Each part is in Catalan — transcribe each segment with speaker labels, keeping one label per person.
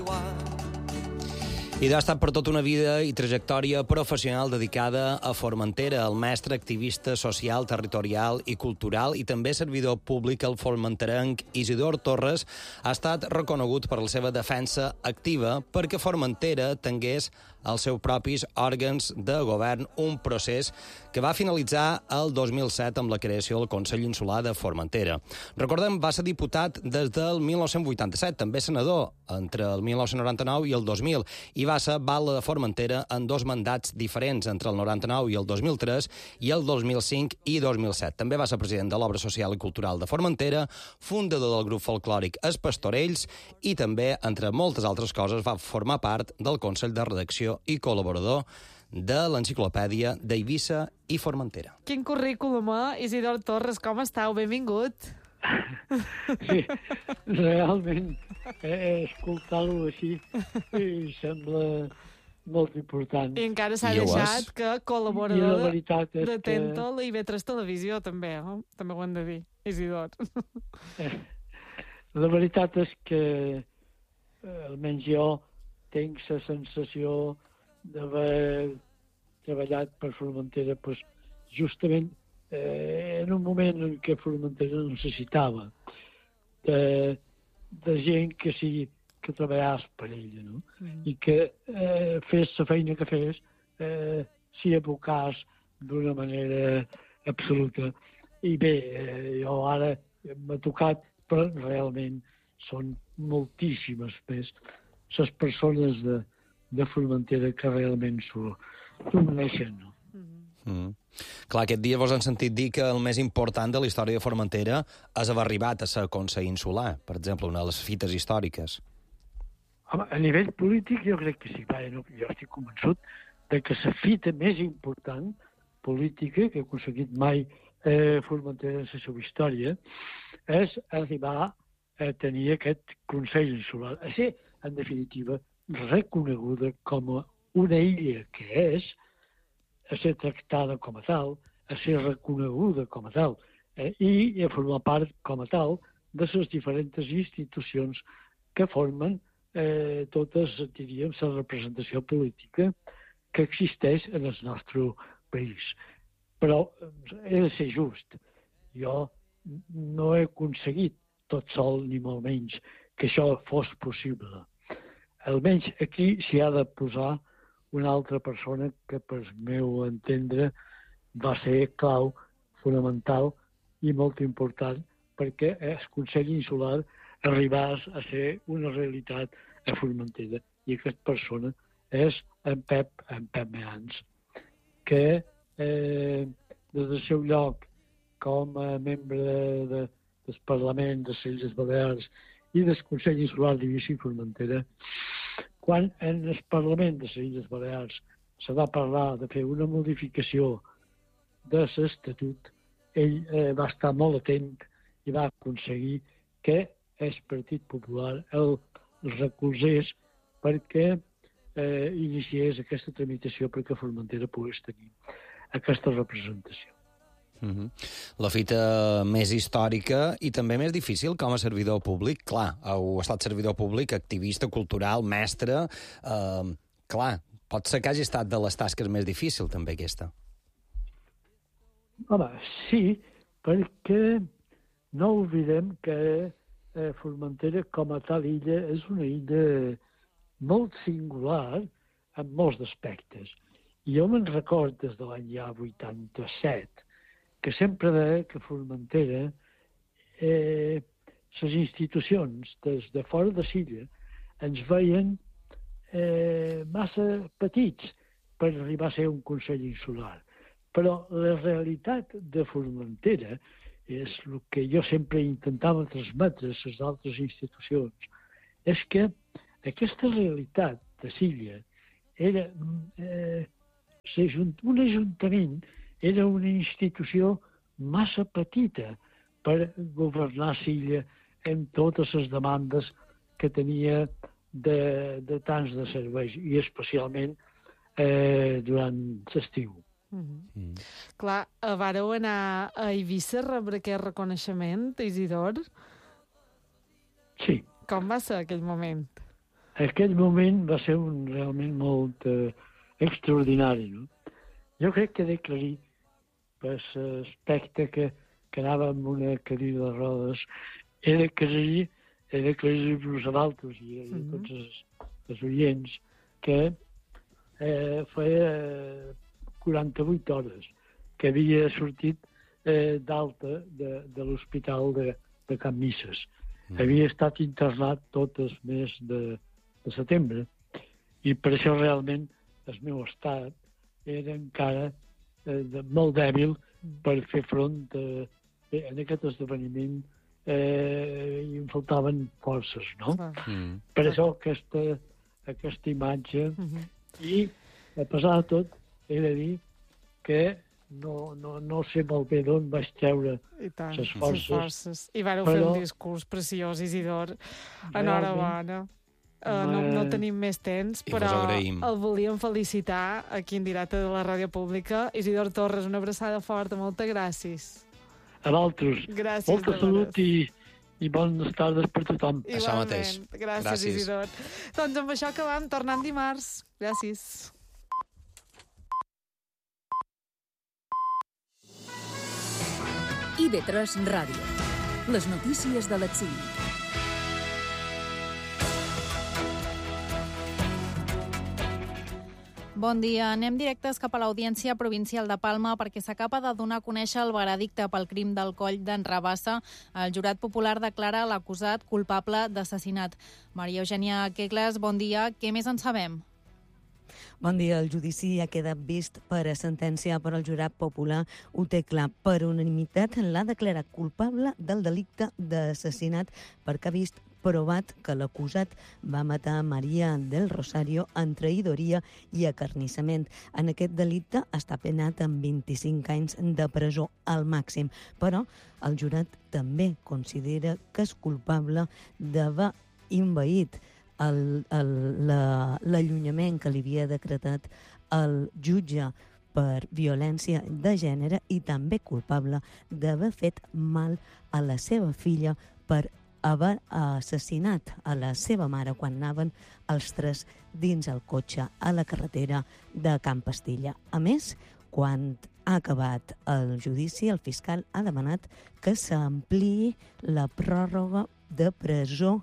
Speaker 1: Idò ha estat per tota una vida i trajectòria professional dedicada a Formentera, el mestre activista social, territorial i cultural i també servidor públic al formenterenc Isidor Torres ha estat reconegut per la seva defensa activa perquè Formentera tingués els seus propis òrgans de govern, un procés que va finalitzar el 2007 amb la creació del Consell Insular de Formentera. Recordem, va ser diputat des del 1987, també senador entre el 1999 i el 2000, i va ser batlle de Formentera en 2 mandats diferents, entre el 99 i el 2003 i el 2005 i 2007. També va ser president de l'Obra Social i Cultural de Formentera, fundador del grup folclòric Els Pastorells i també, entre moltes altres coses, va formar part del Consell de Redacció i col·laborador de l'Enciclopèdia d'Eivissa i Formentera.
Speaker 2: Quin currículum, Isidor Torres, com estàu? Benvingut.
Speaker 3: Sí, realment, escoltar-lo així sembla molt important.
Speaker 2: I encara s'ha deixat que col·laborador de Tento i IB3 Televisió, també, també ho hem de dir, Isidor.
Speaker 3: La veritat és que, almenys jo, tinc la sensació d'haver treballat per Formentera justament en un moment en què Formentera necessitava de gent que treballés per ella, no? I que fes la feina que fes s'hi abocàs d'una manera absoluta. I bé, jo ara m'ha tocat, però realment són moltíssimes més les persones de Formentera que realment s'ho mereixen, no?
Speaker 1: Clar, aquest dia vos han sentit dir que el més important de la història de Formentera és haver arribat a ser Consell Insular, per exemple, una de les fites històriques.
Speaker 3: Home, a nivell polític jo crec que sí. Jo estic convençut de que la fita més important política que ha aconseguit mai Formentera en la seva història és arribar a tenir aquest Consell Insular, a ser, en definitiva, reconeguda com una illa que és, a ser tractada com a tal, a ser reconeguda com a tal, i a formar part com a tal de les diferents institucions que formen totes, diríem, la representació política que existeix en el nostre país. Però he de ser just. Jo no he aconseguit tot sol, ni molt menys, que això fos possible. Almenys aquí s'hi ha de posar una altra persona que, per meu entendre, va ser clau, fonamental i molt important perquè el Consell Insular arribés a ser una realitat a Formentera. I aquesta persona és en Pep Means, que des del seu lloc com a membre del Parlament de les Illes Balears i del Consell Insular d'Eivissa i Formentera, quan en el Parlament de les Illes Balears se va parlar de fer una modificació de l'Estatut, ell va estar molt atent i va aconseguir que el Partit Popular el recolzés perquè iniciés aquesta tramitació perquè Formentera pogués tenir aquesta representació.
Speaker 1: La fita més històrica i també més difícil com a servidor públic. Clar, heu estat servidor públic, activista, cultural, mestre. Clar, pot ser que hagi estat de les tasques més difícils, també, aquesta.
Speaker 3: Home, sí, perquè no oblidem que Formentera, com a tal illa, és una illa molt singular en molts aspectes. I jo me'n record des de l'any ja 87 que sempre deia que Formentera, les institucions des de fora de l'illa ens veien massa petits per arribar a ser un Consell Insular. Però la realitat de Formentera és el que jo sempre intentava transmetre a les altres institucions, és que aquesta realitat de l'illa era un ajuntament, era una institució massa petita per governar l'illa en totes les demandes que tenia de tants de serveis, i especialment durant l'estiu.
Speaker 2: Clar, vareu anar a Eivissa a rebre aquest reconeixement, Isidor?
Speaker 3: Sí.
Speaker 2: Com va ser aquell moment?
Speaker 3: Aquell moment va ser realment molt extraordinari, no? Jo crec que he d'aclarir per l'aspecte que anava amb una cadira de rodes, he d'aclarir per vosaltres i a tots els oients que feia 48 hores que havia sortit d'alta de l'hospital de Can Misses. Havia estat internat tot el mes de setembre i per això realment el meu estat era encara molt dèbil per fer front a aquest esdeveniment i em faltaven forces, no? Per això aquesta imatge i, a pesar de tot, he de dir que no sé molt bé d'on vaig treure les forces.
Speaker 2: I vareu fer un discurs preciós, Isidor. Enhorabona. No tenim més temps, però el volíem felicitar aquí en directe de la Ràdio Pública. Isidor Torres, una abraçada forta, moltes gràcies.
Speaker 3: A vosaltres. Molta salut i bones tardes per tothom.
Speaker 2: Igualment. Gràcies, Isidor. Doncs amb això acabam, tornant dimarts. Gràcies.
Speaker 4: IB3 Ràdio. Les notícies de l'exili.
Speaker 5: Bon dia. Anem directes cap a l'Audiència Provincial de Palma perquè s'acaba de donar a conèixer el veredicte pel crim del Coll d'en Rabassa. El jurat popular declara l'acusat culpable d'assassinat. Maria Eugènia Quegles, bon dia. Què més en sabem?
Speaker 6: Bon dia. El judici ha quedat vist per a sentència, però el jurat popular ho té clar. Per unanimitat l'ha declarat culpable del delicte d'assassinat perquè ha vist provat que l'acusat va matar Maria del Rosario en traïdoria i acarnissament. En aquest delicte està penat amb 25 anys de presó al màxim, però el jurat també considera que és culpable d'haver envaït l'allunyament que li havia decretat el jutge per violència de gènere i també culpable d'haver fet mal a la seva filla per haver assassinat a la seva mare quan anaven els tres dins el cotxe a la carretera de Can Pastilla. A més, quan ha acabat el judici, el fiscal ha demanat que s'ampliï la pròrroga de presó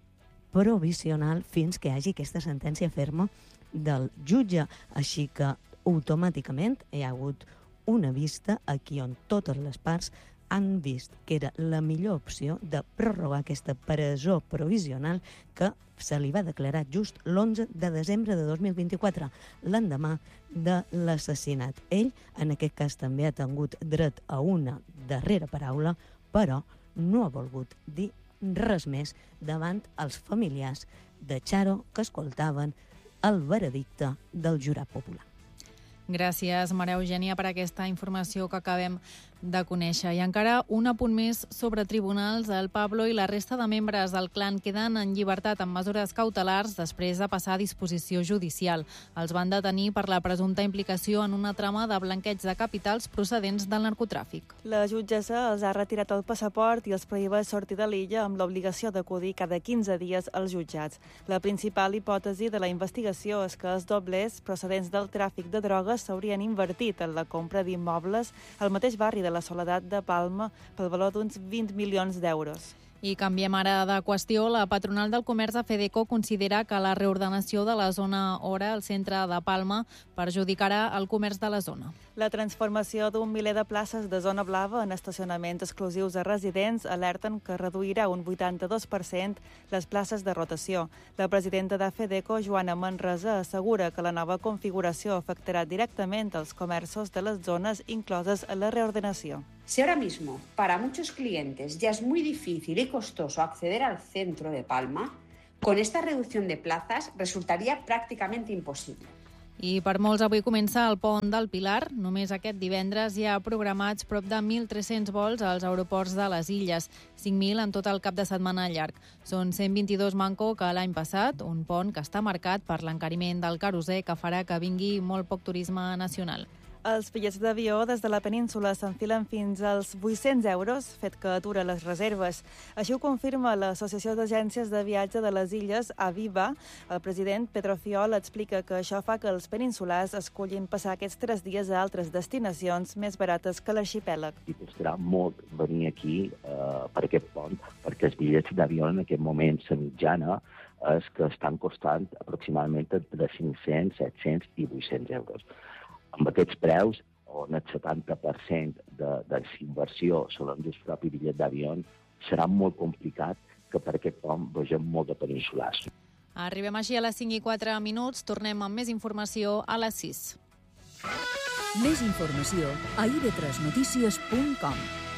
Speaker 6: provisional fins que hi hagi aquesta sentència ferma del jutge. Així que automàticament hi ha hagut una vista aquí on totes les parts han vist que era la millor opció de prorrogar aquesta presó provisional que se li va declarar just l'11 de desembre de 2024, l'endemà de l'assassinat. Ell, en aquest cas, també ha tingut dret a una darrera paraula, però no ha volgut dir res més davant els familiars de Charo que escoltaven el veredicte del jurat popular.
Speaker 5: Gràcies, Maria Eugènia, per aquesta informació que acabem de conèixer. I encara un apunt més sobre tribunals. El Pablo i la resta de membres del clan queden en llibertat amb mesures cautelars després de passar a disposició judicial. Els van detenir per la presumpta implicació en una trama de blanqueig de capitals procedents del narcotràfic.
Speaker 7: La jutgessa els ha retirat el passaport i els prohibeix sortir de l'illa amb l'obligació d'acudir cada 15 dies als jutjats. La principal hipòtesi de la investigació és que els doblers procedents del tràfic de drogues s'haurien invertit en la compra d'immobles al mateix barri de la Soledat de Palma pel valor d'uns 20 milions d'euros.
Speaker 5: I canviem ara de qüestió. La patronal del comerç de FEDECO considera que la reordenació de la zona Hora al centre de Palma perjudicarà el comerç de la zona.
Speaker 7: La transformació d'un miler de places de zona blava en estacionaments exclusius a residents alerten que reduirà un 82% les places de rotació. La presidenta de FEDECO, Joana Manresa, assegura que la nova configuració afectarà directament els comerços de les zones incloses en la reordenació.
Speaker 8: Si ahora mismo para muchos clientes ya es muy difícil y costoso acceder al centro de Palma, con esta reducción de plazas resultaría prácticamente imposible.
Speaker 5: I per molts avui comença el pont del Pilar. Només aquest divendres hi ha programats prop de 1.300 vols als aeroports de les illes, 5.000 en tot el cap de setmana llarg. Són 122 manco que l'any passat, un pont que està marcat per l'encariment del querosè que farà que vingui molt poc turisme nacional.
Speaker 7: Els bitllets d'avió des de la península s'enfilen fins als 800 euros, fet que atura les reserves. Així ho confirma l'Associació d'Agències de Viatge de les Illes, Aviva. El president Pedro Fiol explica que això fa que els peninsulars escollin passar aquests 3 dies a altres destinacions més barates que l'arxipèlag.
Speaker 9: I costarà molt venir aquí per aquest pont, perquè els bitllets d'avió en aquest moment, la mitjana, és que estan costant aproximadament entre 500, 700 i 800 euros. Amb aquests preus, on el 70% de la inversió sobre el propi bitllet d'avió, serà molt complicat que per aquest pont vegem molt de peninsulars.
Speaker 5: Arribem així a les 5:04. Tornem amb més informació a les 6.
Speaker 4: Més informació a ib3notícies.com.